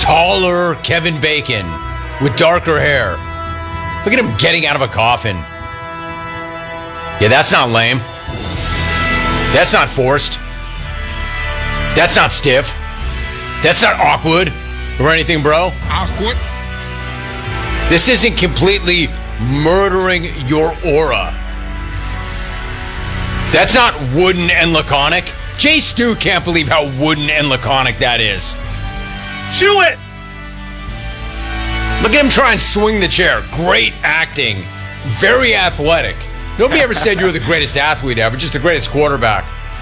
taller Kevin Bacon with darker hair. Look at him getting out of a coffin. Yeah, that's not lame. That's not forced. That's not stiff. That's not awkward or anything, bro. Awkward. This isn't completely murdering your aura. That's not wooden and laconic. Jay Stu can't believe how wooden and laconic that is. Chew it! Look at him try and swing the chair. Great acting. Very athletic. Nobody ever said you were the greatest athlete ever, just the greatest quarterback.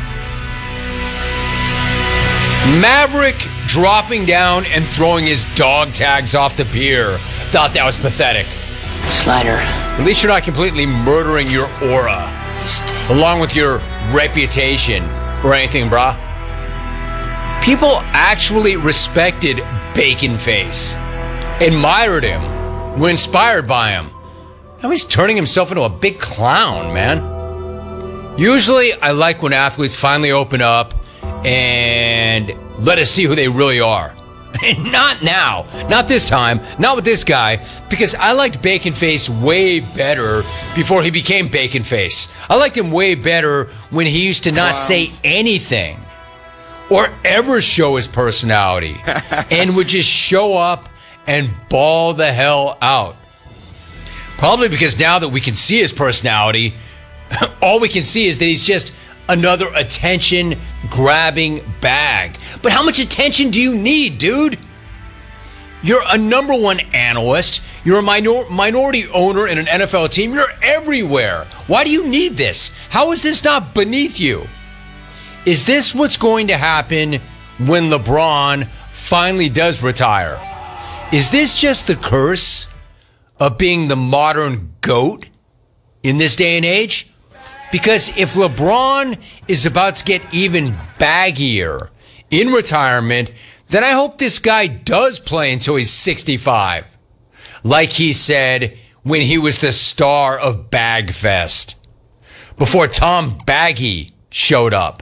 Maverick dropping down and throwing his dog tags off the pier. Thought that was pathetic. Slider. At least you're not completely murdering your aura, along with your reputation or anything, brah. People actually respected Bacon Face, admired him, were inspired by him. Now he's turning himself into a big clown, man. Usually, I like when athletes finally open up and let us see who they really are. Not now. Not this time. Not with this guy. Because I liked Bacon Face way better before he became Bacon Face. I liked him way better when he used to not say anything or ever show his personality and would just show up and bawl the hell out. Probably because now that we can see his personality, all we can see is that he's just another attention-grabbing bag. But how much attention do you need, dude? You're a number one analyst. You're a minority owner in an NFL team. You're everywhere. Why do you need this? How is this not beneath you? Is this what's going to happen when LeBron finally does retire? Is this just the curse of being the modern GOAT in this day and age? Because if LeBron is about to get even baggier in retirement, then I hope this guy does play until he's 65. Like he said when he was the star of Bagfest, before Tom Baggy showed up.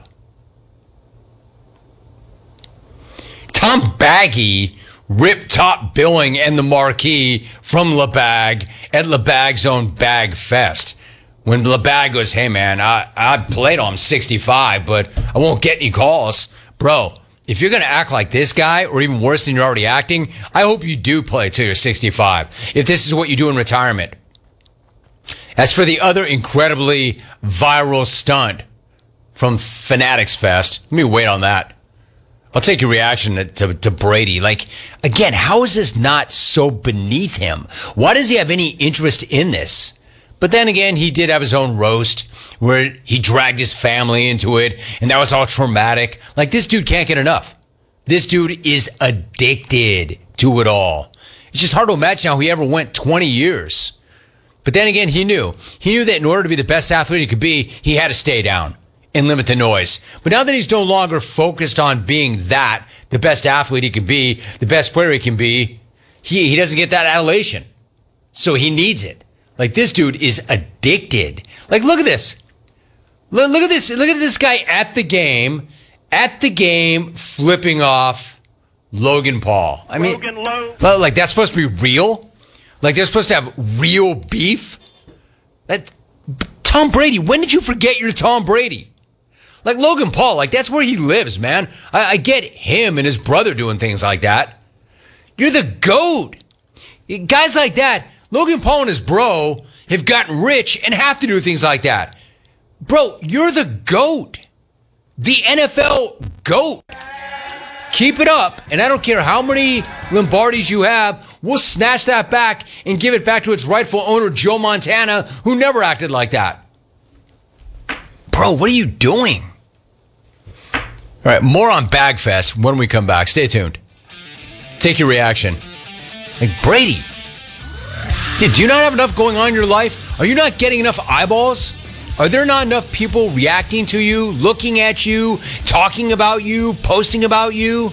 Tom Baggy ripped top billing and the marquee from LeBag at LeBag's own Bagfest. When LeBag goes, hey, man, I played on 65, but I won't get any calls. Bro, if you're going to act like this guy, or even worse than you're already acting, I hope you do play till you're 65, if this is what you do in retirement. As for the other incredibly viral stunt from Fanatics Fest, let me wait on that. I'll take your reaction to Brady. Like, again, how is this not so beneath him? Why does he have any interest in this? But then again, he did have his own roast where he dragged his family into it, and that was all traumatic. Like, this dude can't get enough. This dude is addicted to it all. It's just hard to imagine how he ever went 20 years. But then again, he knew. He knew that in order to be the best athlete he could be, he had to stay down and limit the noise. But now that he's no longer focused on being that, the best athlete he can be, the best player he can be, he doesn't get that adulation. So he needs it. Like, this dude is addicted. Like, look at this. Look at this. Look at this guy at the game, flipping off Logan Paul. I mean, like, that's supposed to be real? Like, they're supposed to have real beef? Tom Brady, when did you forget you're Tom Brady? Like, Logan Paul, like, that's where he lives, man. I get him and his brother doing things like that. You're the GOAT. Guys like that, Logan Paul and his bro have gotten rich and have to do things like that. Bro, you're the GOAT. The NFL GOAT. Keep it up, and I don't care how many Lombardis you have, we'll snatch that back and give it back to its rightful owner, Joe Montana, who never acted like that. Bro, what are you doing? All right, more on Bagfest when we come back. Stay tuned. Take your reaction. Like, Brady, do you not have enough going on in your life? Are you not getting enough eyeballs? Are there not enough people reacting to you, looking at you, talking about you, posting about you?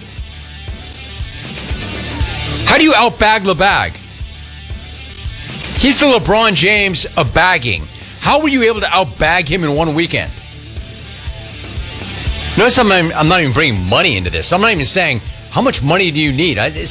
How do you outbag LeBag? He's the LeBron James of bagging. How were you able to outbag him in one weekend? Notice I'm not even bringing money into this. I'm not even saying, how much money do you need?